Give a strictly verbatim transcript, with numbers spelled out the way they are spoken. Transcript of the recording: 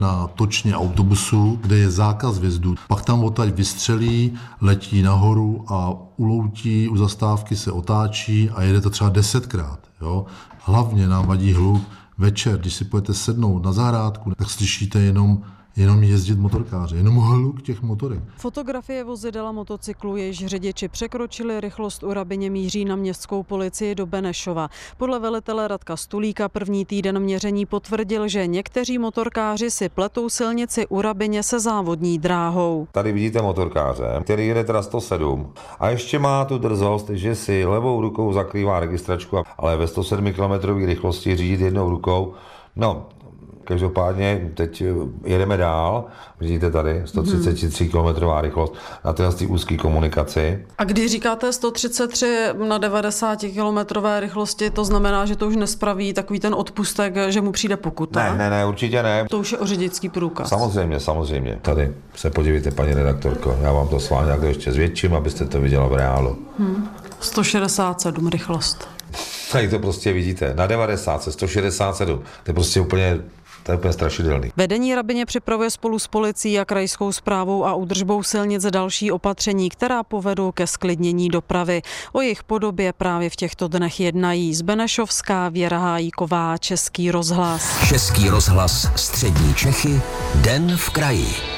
na točně autobusu, kde je zákaz vjezdu. Pak tam odtaď vystřelí, letí nahoru a uloutí, u zastávky se otáčí a jede to třeba desetkrát. Jo? Hlavně nám vadí hluk večer, když si půjdete sednout na zahrádku, tak slyšíte jenom jenom jezdit motorkáře, jenom hluk těch motorek. Fotografie vozidel a motocyklu, jejichž řidiči překročili rychlost u Rabyně, míří na městskou policii do Benešova. Podle velitele Radka Stulíka první týden měření potvrdil, že někteří motorkáři si pletou silnici u Rabyně se závodní dráhou. Tady vidíte motorkáře, který jede teda sto sedm a ještě má tu drzost, že si levou rukou zakrývá registračku, ale ve sto sedm kilometrové rychlosti řídit jednou rukou, no. Každopádně teď jedeme dál, vidíte tady sto třicet tři kilometrová rychlost na téhle úzké komunikaci. A když říkáte sto třicet tři na devadesát kilometrové rychlosti, to znamená, že to už nespraví takový ten odpustek, že mu přijde pokuta? Ne, ne, ne, určitě ne. To už je o řidičský průkaz. Samozřejmě, samozřejmě. Tady se podívejte, paní redaktorko, já vám to s vámi nějak ještě zvětším, abyste to viděla v reálu. Hmm. sto šedesát sedm rychlost. Tady to prostě vidíte, na devadesát, sto šedesát sedm, to je prostě úplně To je úplně strašidelný. Vedení Rabyně připravuje spolu s policií a krajskou správou a údržbou silnic další opatření, která povedou ke zklidnění dopravy. O jejich podobě právě v těchto dnech jednají z Benešovská Věra Hájíková, Český rozhlas. Český rozhlas Střední Čechy, Den v kraji.